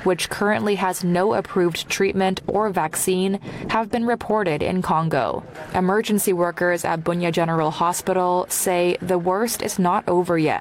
which currently has no approved treatment or vaccine, have been reported in Congo. Emergency workers at Bunia General Hospital say the worst is not over yet.